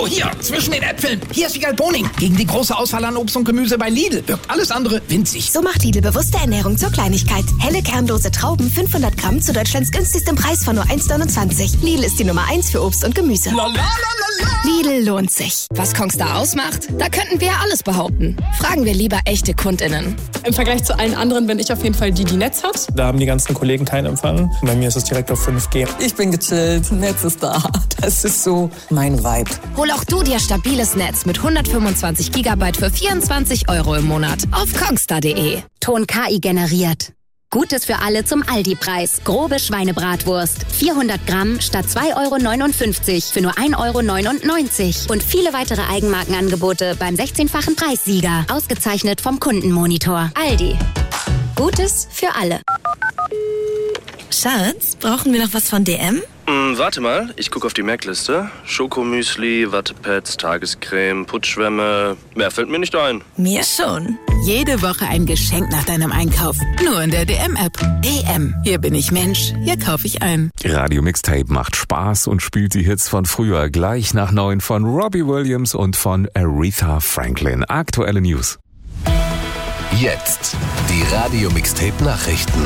Hallo, hier, zwischen den Äpfeln. Hier ist Wiegald Boning. Gegen die große Auswahl an Obst und Gemüse bei Lidl wirkt alles andere winzig. So macht Lidl bewusste Ernährung zur Kleinigkeit. Helle, kernlose Trauben, 500 Gramm zu Deutschlands günstigstem Preis von nur 1,29. Lidl ist die Nummer 1 für Obst und Gemüse. Lidl lohnt sich. Was Kongstar ausmacht? Da könnten wir ja alles behaupten. Fragen wir lieber echte KundInnen. Im Vergleich zu allen anderen bin ich auf jeden Fall die Netz hat. Da haben die ganzen Kollegen keinen Empfang. Bei mir ist es direkt auf 5G. Ich bin gechillt, Netz ist da. Das ist so mein Vibe. Hol auch du dir stabiles Netz mit 125 GB für 24 € im Monat auf kongstar.de. Ton KI generiert. Gutes für alle zum Aldi-Preis. Grobe Schweinebratwurst. 400 Gramm statt 2,59 € für nur 1,99 € Und viele weitere Eigenmarkenangebote beim 16-fachen Preissieger. Ausgezeichnet vom Kundenmonitor. Aldi. Gutes für alle. Schatz, brauchen wir noch was von DM? Warte mal, ich gucke auf die Merkliste. Schokomüsli, Wattepads, Tagescreme, Putzschwämme. Mehr fällt mir nicht ein. Mir schon. Jede Woche ein Geschenk nach deinem Einkauf. Nur in der DM-App. DM. Hier bin ich Mensch. Hier kaufe ich ein. Radio Mixtape macht Spaß und spielt die Hits von früher gleich nach 9 von Robbie Williams und von Aretha Franklin. Aktuelle News. Jetzt die Radio Mixtape Nachrichten.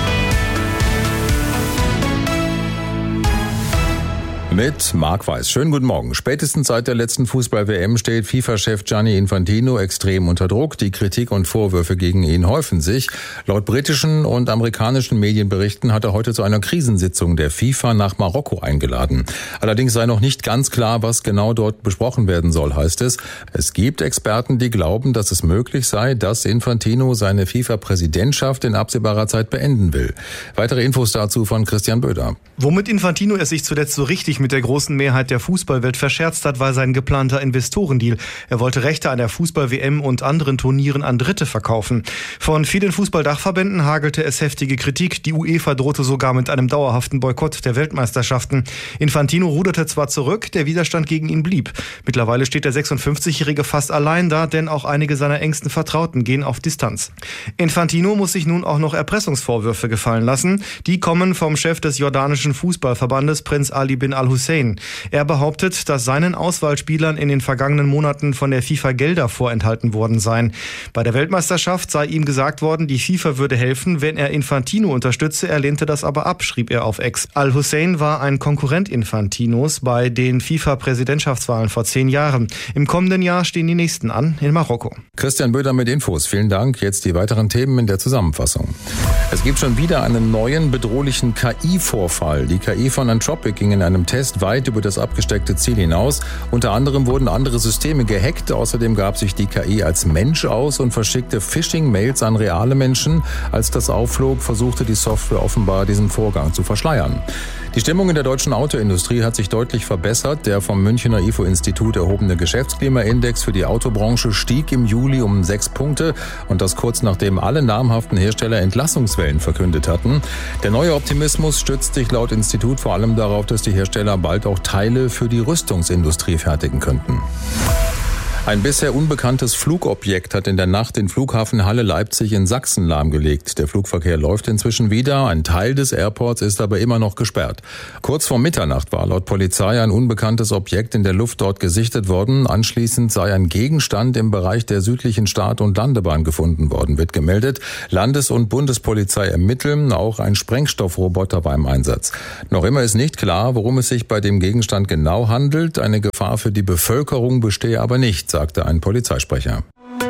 Mit Marc Weiß. Schönen guten Morgen. Spätestens seit der letzten Fußball-WM steht FIFA-Chef Gianni Infantino extrem unter Druck. Die Kritik und Vorwürfe gegen ihn häufen sich. Laut britischen und amerikanischen Medienberichten hat er heute zu einer Krisensitzung der FIFA nach Marokko eingeladen. Allerdings sei noch nicht ganz klar, was genau dort besprochen werden soll, heißt es. Es gibt Experten, die glauben, dass es möglich sei, dass Infantino seine FIFA-Präsidentschaft in absehbarer Zeit beenden will. Weitere Infos dazu von Christian Böder. Womit Infantino es sich zuletzt so richtig mit der großen Mehrheit der Fußballwelt verscherzt hat, war sein geplanter Investorendeal. Er wollte Rechte an der Fußball-WM und anderen Turnieren an Dritte verkaufen. Von vielen Fußballdachverbänden hagelte es heftige Kritik. Die UEFA drohte sogar mit einem dauerhaften Boykott der Weltmeisterschaften. Infantino ruderte zwar zurück, der Widerstand gegen ihn blieb. Mittlerweile steht der 56-Jährige fast allein da, denn auch einige seiner engsten Vertrauten gehen auf Distanz. Infantino muss sich nun auch noch Erpressungsvorwürfe gefallen lassen. Die kommen vom Chef des jordanischen Fußballverbandes, Prinz Ali bin al-Hussein. Er behauptet, dass seinen Auswahlspielern in den vergangenen Monaten von der FIFA Gelder vorenthalten worden seien. Bei der Weltmeisterschaft sei ihm gesagt worden, die FIFA würde helfen, wenn er Infantino unterstütze. Er lehnte das aber ab, schrieb er auf X. Al-Hussein war ein Konkurrent Infantinos bei den FIFA-Präsidentschaftswahlen vor 10 Jahren. Im kommenden Jahr stehen die nächsten an in Marokko. Christian Böder mit Infos. Vielen Dank. Jetzt die weiteren Themen in der Zusammenfassung. Es gibt schon wieder einen neuen bedrohlichen KI-Vorfall. Die KI von Anthropic ging in einem Test weit über das abgesteckte Ziel hinaus. Unter anderem wurden andere Systeme gehackt. Außerdem gab sich die KI als Mensch aus und verschickte Phishing-Mails an reale Menschen. Als das aufflog, versuchte die Software offenbar, diesen Vorgang zu verschleiern. Die Stimmung in der deutschen Autoindustrie hat sich deutlich verbessert. Der vom Münchner IFO-Institut erhobene Geschäftsklimaindex für die Autobranche stieg im Juli um 6 Punkte und das kurz nachdem alle namhaften Hersteller Entlassungswellen verkündet hatten. Der neue Optimismus stützt sich laut Institut vor allem darauf, dass die Hersteller bald auch Teile für die Rüstungsindustrie fertigen könnten. Ein bisher unbekanntes Flugobjekt hat in der Nacht den Flughafen Halle-Leipzig in Sachsen lahmgelegt. Der Flugverkehr läuft inzwischen wieder. Ein Teil des Airports ist aber immer noch gesperrt. Kurz vor Mitternacht war laut Polizei ein unbekanntes Objekt in der Luft dort gesichtet worden. Anschließend sei ein Gegenstand im Bereich der südlichen Start- und Landebahn gefunden worden, wird gemeldet. Landes- und Bundespolizei ermitteln. Auch ein Sprengstoffroboter war im Einsatz. Noch immer ist nicht klar, worum es sich bei dem Gegenstand genau handelt. Eine Gefahr für die Bevölkerung bestehe aber nicht, sagte ein Polizeisprecher.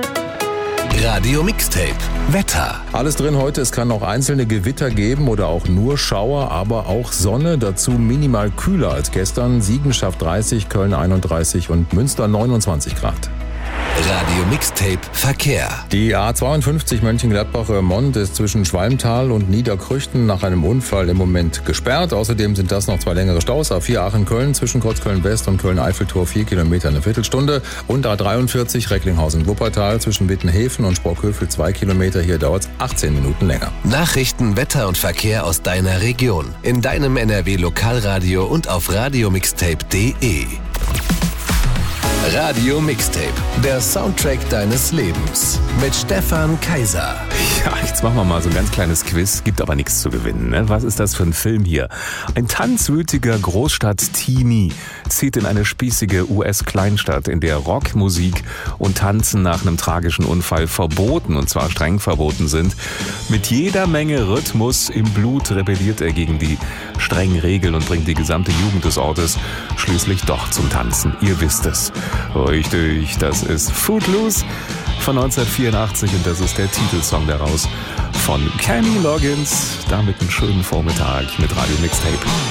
Radio Mixtape Wetter. Alles drin heute. Es kann auch einzelne Gewitter geben oder auch nur Schauer, aber auch Sonne. Dazu minimal kühler als gestern. Siegen schafft 30, Köln 31 und Münster 29 Grad. Radio Mixtape Verkehr. Die A52 Mönchengladbach-Röhrmond ist zwischen Schwalmtal und Niederkrüchten nach einem Unfall im Moment gesperrt. Außerdem sind das noch 2 längere Staus. A4 Aachen-Köln zwischen Kreuzköln-West und Köln-Eiffeltor 4 Kilometer eine Viertelstunde. Und A43 Recklinghausen-Wuppertal zwischen Wittenhäfen und Sprockhövel 2 Kilometer. Hier dauert es 18 Minuten länger. Nachrichten, Wetter und Verkehr aus deiner Region. In deinem NRW-Lokalradio und auf radiomixtape.de. Radio Mixtape, der Soundtrack deines Lebens. Mit Stefan Kaiser. Ja, jetzt machen wir mal so ein ganz kleines Quiz, gibt aber nichts zu gewinnen. Ne? Was ist das für ein Film hier? Ein tanzwütiger Großstadt-Teenie zieht in eine spießige US-Kleinstadt, in der Rockmusik und Tanzen nach einem tragischen Unfall verboten, und zwar streng verboten sind. Mit jeder Menge Rhythmus im Blut rebelliert er gegen die strengen Regeln und bringt die gesamte Jugend des Ortes schließlich doch zum Tanzen. Ihr wisst es. Richtig, das ist Footloose von 1984 und das ist der Titelsong daraus von Kenny Loggins. Damit einen schönen Vormittag mit Radio Mixtape.